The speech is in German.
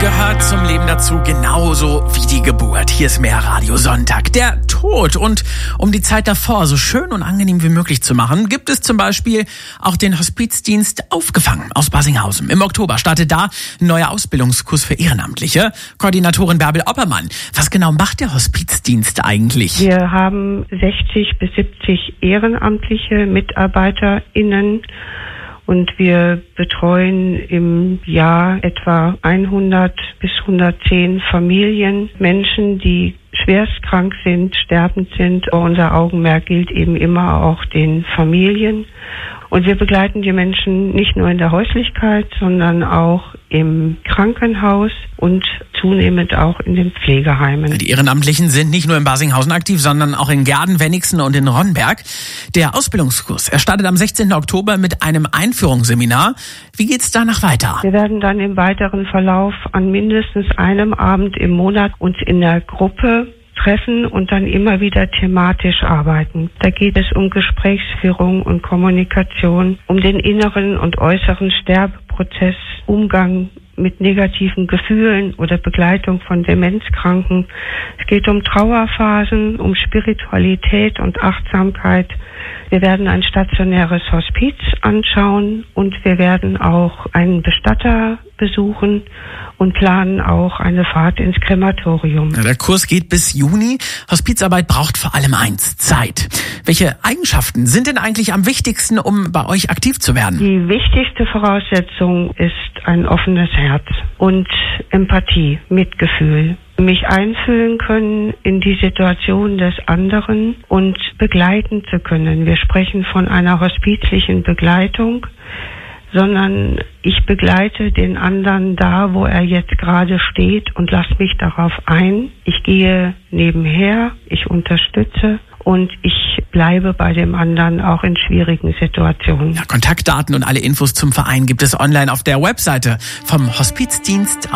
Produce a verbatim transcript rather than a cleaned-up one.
gehört zum Leben dazu, genauso wie die Geburt. Hier ist mehr Radio Sonntag. Der Tod. Und um die Zeit davor so schön und angenehm wie möglich zu machen, gibt es zum Beispiel auch den Hospizdienst Aufgefangen aus Barsinghausen. Im Oktober startet da ein neuer Ausbildungskurs für Ehrenamtliche. Koordinatorin Bärbel Oppermann. Was genau macht der Hospizdienst eigentlich? Wir haben sechzig bis siebzig ehrenamtliche MitarbeiterInnen. Und wir betreuen im Jahr etwa hundert bis hundertzehn Familien, Menschen, die schwerst krank sind, sterbend sind. Unser Augenmerk gilt eben immer auch den Familien. Und wir begleiten die Menschen nicht nur in der Häuslichkeit, sondern auch im Krankenhaus und zunehmend auch in den Pflegeheimen. Die Ehrenamtlichen sind nicht nur in Barsinghausen aktiv, sondern auch in Gehrden, Wenigsen und in Ronnberg. Der Ausbildungskurs, er startet am sechzehnten Oktober mit einem Einführungsseminar. Wie geht's danach weiter? Wir werden dann im weiteren Verlauf an mindestens einem Abend im Monat uns in der Gruppe treffen und dann immer wieder thematisch arbeiten. Da geht es um Gesprächsführung und Kommunikation, um den inneren und äußeren Sterbeprozess, Umgang mit negativen Gefühlen oder Begleitung von Demenzkranken. Es geht um Trauerphasen, um Spiritualität und Achtsamkeit. Wir werden ein stationäres Hospiz anschauen und wir werden auch einen Bestatter besuchen und planen auch eine Fahrt ins Krematorium. Der Kurs geht bis Juni. Hospizarbeit braucht vor allem eins: Zeit. Welche Eigenschaften sind denn eigentlich am wichtigsten, um bei euch aktiv zu werden? Die wichtigste Voraussetzung ist ein offenes Herz und Empathie, Mitgefühl. Mich einfühlen können in die Situation des anderen und begleiten zu können. Wir sprechen von einer hospizlichen Begleitung, sondern ich begleite den anderen da, wo er jetzt gerade steht und lasse mich darauf ein. Ich gehe nebenher, ich unterstütze und ich bleibe bei dem anderen auch in schwierigen Situationen. Ja, Kontaktdaten und alle Infos zum Verein gibt es online auf der Webseite vom Hospizdienst